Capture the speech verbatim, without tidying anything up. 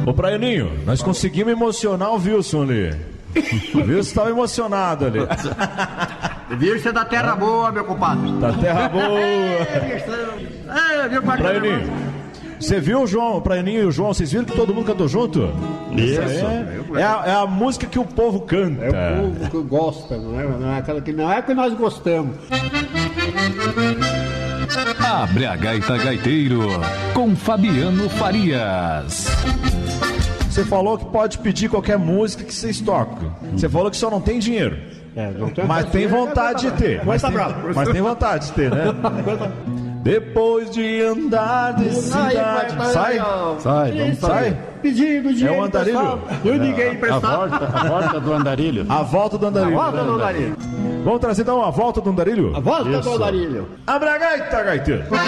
Ô, Praianinho, nós conseguimos emocionar o Wilson ali. O Wilson estava emocionado ali. Wilson é da terra boa, meu compadre. Da terra boa. É, viu, Praianinho, você viu o João, o Praianinho e o João, vocês viram que todo mundo cantou junto? Isso. É, é, a, é a música que o povo canta. É o povo que gosta, não é, não é aquela que não é que nós gostamos. Abre a Gaita Gaiteiro, com Fabiano Farias. Você falou que pode pedir qualquer música que vocês tocam. Você falou que só não tem dinheiro. É, não tem mas tem vontade de ter. Mas tem, mas tem vontade de ter, né? Depois de andar de cidade. Sai? Sai, vamos sai. Pedindo dinheiro. É o andarilho? Eu ninguém emprestado. A volta, a volta do andarilho. A volta do andarilho. A volta do andarilho. Vamos trazer então a volta do andarilho? A volta Isso. do andarilho. Abre a gaita, gaiteiro.